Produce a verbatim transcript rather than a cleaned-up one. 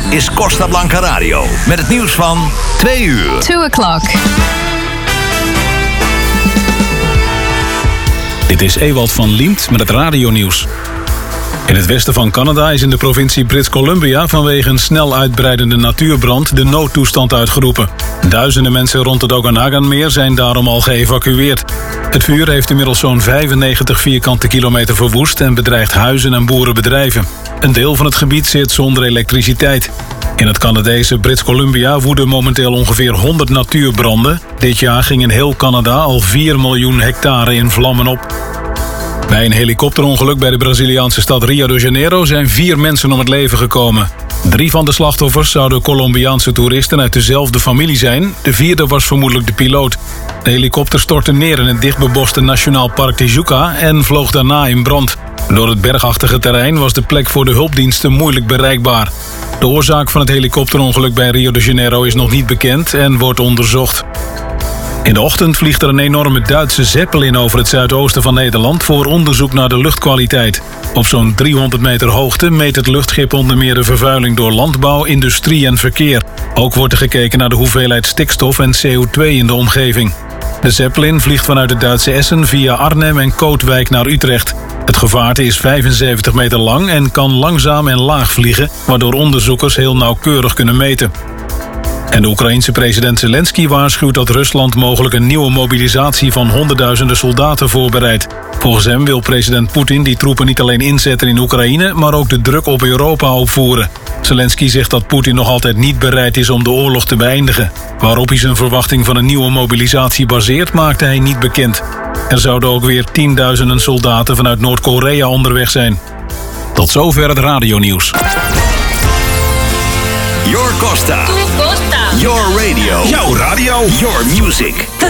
is Costa Blanca Radio. Met het nieuws van twee uur. Two o'clock. Dit is Ewald van Liemt met het radionieuws. In het westen van Canada is in de provincie British Columbia vanwege een snel uitbreidende natuurbrand de noodtoestand uitgeroepen. Duizenden mensen rond het Okanaganmeer zijn daarom al geëvacueerd. Het vuur heeft inmiddels zo'n vijfennegentig vierkante kilometer verwoest en bedreigt huizen en boerenbedrijven. Een deel van het gebied zit zonder elektriciteit. In het Canadese British Columbia woeden momenteel ongeveer honderd natuurbranden. Dit jaar ging in heel Canada al vier miljoen hectare in vlammen op. Bij een helikopterongeluk bij de Braziliaanse stad Rio de Janeiro zijn vier mensen om het leven gekomen. Drie van de slachtoffers zouden Colombiaanse toeristen uit dezelfde familie zijn. De vierde was vermoedelijk de piloot. De helikopter stortte neer in het dichtbeboste Nationaal Park Tijuca en vloog daarna in brand. Door het bergachtige terrein was de plek voor de hulpdiensten moeilijk bereikbaar. De oorzaak van het helikopterongeluk bij Rio de Janeiro is nog niet bekend en wordt onderzocht. In de ochtend vliegt er een enorme Duitse Zeppelin over het zuidoosten van Nederland voor onderzoek naar de luchtkwaliteit. Op zo'n driehonderd meter hoogte meet het luchtschip onder meer de vervuiling door landbouw, industrie en verkeer. Ook wordt er gekeken naar de hoeveelheid stikstof en C O twee in de omgeving. De Zeppelin vliegt vanuit het Duitse Essen via Arnhem en Kootwijk naar Utrecht. Het gevaarte is vijfenzeventig meter lang en kan langzaam en laag vliegen, waardoor onderzoekers heel nauwkeurig kunnen meten. En de Oekraïense president Zelensky waarschuwt dat Rusland mogelijk een nieuwe mobilisatie van honderdduizenden soldaten voorbereidt. Volgens hem wil president Poetin die troepen niet alleen inzetten in Oekraïne, maar ook de druk op Europa opvoeren. Zelensky zegt dat Poetin nog altijd niet bereid is om de oorlog te beëindigen. Waarop hij zijn verwachting van een nieuwe mobilisatie baseert, maakte hij niet bekend. Er zouden ook weer tienduizenden soldaten vanuit Noord-Korea onderweg zijn. Tot zover het radionieuws. Your Costa. Tu Costa. Your radio. Jouw radio. Your music.